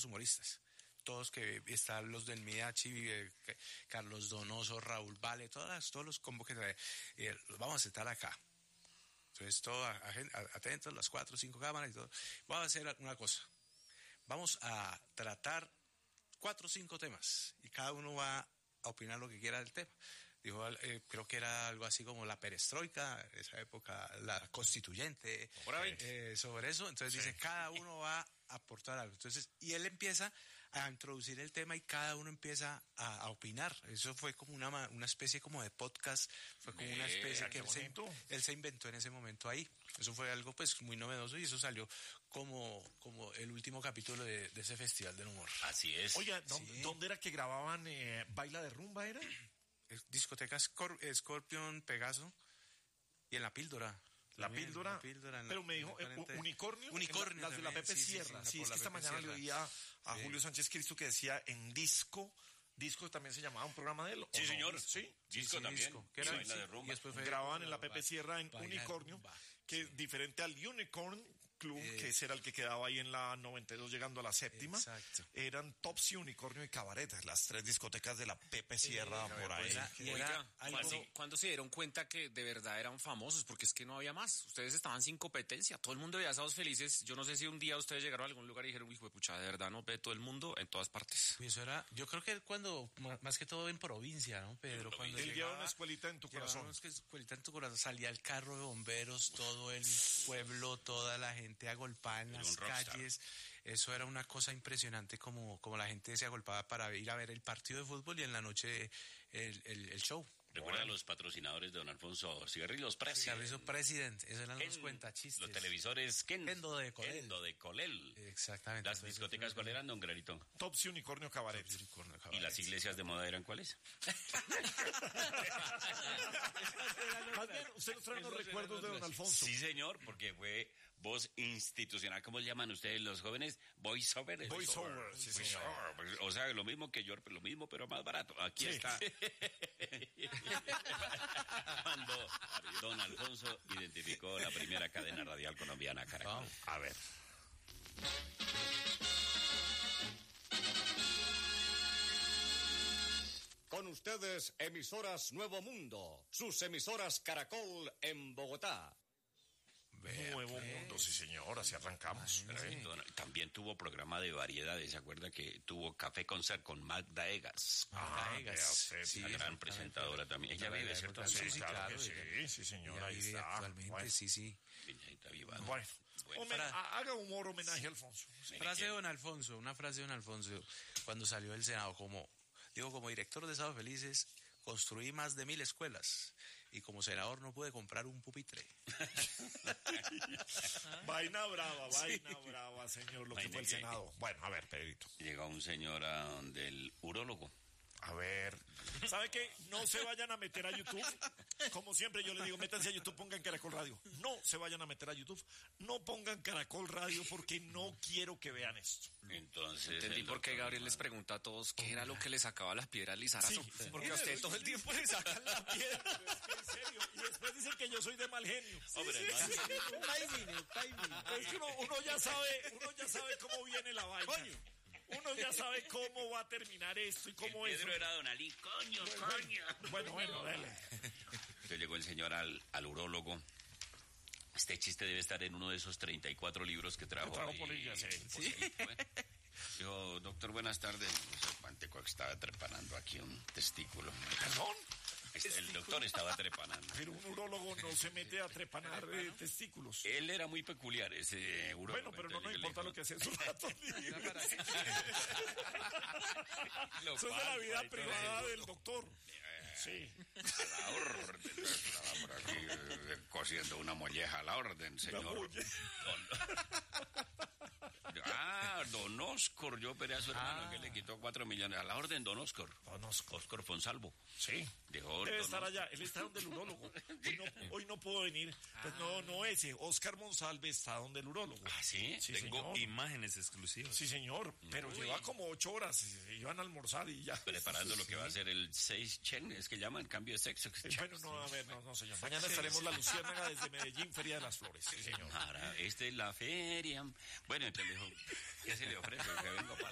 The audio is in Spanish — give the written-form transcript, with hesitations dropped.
todos humoristas. Todos que están los del Midachi, Carlos Donoso, Raúl Vale, todos los combos que trae. Los vamos a sentar acá. Entonces, todos atentos, las 4 o 5 cámaras y todo. Vamos a hacer una cosa. Vamos a tratar 4 o 5 temas y cada uno va a opinar lo que quiera del tema. Dijo, creo que era algo así como la perestroika, esa época, la constituyente, sobre eso. Entonces dice, cada uno va a aportar algo. Entonces, y él empieza a introducir el tema y cada uno empieza a opinar. Eso fue como una especie como de podcast, fue como una especie que él se inventó en ese momento ahí. Eso fue algo pues muy novedoso y eso salió como el último capítulo de ese Festival del Humor. Así es. Oiga, ¿dónde era que grababan Baila de Rumba, era? Discoteca Scorpion, Pegaso y en La Píldora. La Píldora, pero me dijo Unicornio, las de la Pepe Sierra. Sí, es que esta mañana le oía a Julio Sánchez Cristo que decía en Disco también se llamaba un programa de él. Sí, señor. Sí, Disco también. Disco, que era Baila de Rumba. Grababan en la Pepe Sierra en Unicornio, que diferente al Unicorn Club, que ese era el que quedaba ahí en la 92 llegando a la séptima. Exacto. Eran Topsy, Unicornio y Cabaret, las 3 discotecas de la Pepe Sierra por ahí. ¿Cuándo se dieron cuenta que de verdad eran famosos? Porque es que no había más. Ustedes estaban sin competencia. Todo el mundo veía Sábados Felices. Yo no sé si un día ustedes llegaron a algún lugar y dijeron, hijo de pucha, de verdad no ve todo el mundo en todas partes. Y eso era, yo creo que cuando, más que todo en provincia, ¿no, Pedro? Cuando él llevaba una escuelita en tu corazón. Una escuelita en tu corazón. Salía el carro de bomberos, todo el pueblo, toda la gente agolpada en las calles. Eso era una cosa impresionante como la gente se agolpaba para ir a ver el partido de fútbol y en la noche el show. Recuerda a los patrocinadores de don Alfonso Cigarrillos President. Esos eran los cuentachistes. Los televisores Kendo de Colel. Exactamente. Las discotecas, ¿cuál eran, don Granito? Topsy, Unicornio, Cabaret. ¿Y las iglesias de moda eran cuáles? Más bien, usted nos trae unos recuerdos de don Alfonso. Sí, señor, porque fue voz institucional. ¿Cómo llaman ustedes los jóvenes? Voiceover. Voiceover, sí, señor. O sea, lo mismo que yo, lo mismo, pero más barato. Aquí está. Cuando don Alfonso identificó la primera cadena radial colombiana, Caracol. A ver. Con ustedes, emisoras Nuevo Mundo, sus emisoras Caracol en Bogotá. Nuevo Mundo, sí señor, así arrancamos. También tuvo programa de variedades, ¿se acuerda que tuvo Café Concert con Magda Egas? Sí, la gran presentadora también. Ella vive, ¿cierto? Sí, claro que sí, señor, ahí está. Actualmente, bueno. sí. Bueno, haga humor, homenaje a Alfonso. Sí. Una frase de don Alfonso, cuando salió del Senado, como director de Sábados Felices, construí más de 1000 escuelas y como senador no pude comprar un pupitre. Vaina brava, señor, lo que fue el Senado. Bueno, a ver, Pedrito. Llegó un señor a donde el urólogo. A ver, ¿sabe qué? No se vayan a meter a YouTube. Como siempre yo les digo, métanse a YouTube, pongan Caracol Radio. No se vayan a meter a YouTube. No pongan Caracol Radio porque no quiero que vean esto. Entonces... Entendí por qué Gabriel les pregunta a todos qué era lo que le sacaba las piedras Lizarazo. Sí, porque a usted todo el tiempo le sacan la piedra. Pero es que en serio. Y después dicen que yo soy de mal genio. Es que uno ya sabe cómo viene la vaina. Coño. Uno ya sabe cómo va a terminar esto y cómo es. Pedro era don Ali, coño. Bueno, dale. Entonces llegó el señor al urólogo. Este chiste debe estar en uno de esos 34 libros que trajo. Polilla, sí. Dijo, doctor, buenas tardes. Panteco estaba trepanando aquí un testículo. ¿Perdón? El doctor estaba trepanando. Pero un urólogo no se mete a trepanar testículos. Él era muy peculiar, ese urólogo. Bueno, pero no importa lo que hace en sus ratos libres. Eso es de la vida privada del doctor. Sí. A la orden. Estaba por aquí cosiendo una molleja a la orden, señor. Don Oscar, yo operé a su hermano que le quitó 4 millones. A la orden, don Oscar. Oscar Fonsalvo. Sí. Debe estar allá. Él está donde el urólogo. Hoy no puedo venir. Pues no ese. Oscar Monsalve está donde el urólogo. ¿Ah, sí? Tengo señor. Imágenes exclusivas. Sí, señor. Pero lleva como 8 horas. Iban a almorzar y ya. Preparando lo que va a ser el 6 Chen. Es que llaman cambio de sexo. Bueno, no, señor. Mañana estaremos la Luciérnaga desde Medellín, Feria de las Flores. Sí, señor. Esta es la feria. Bueno, entonces le dijo, ¿qué se le ofrece? Que vengo para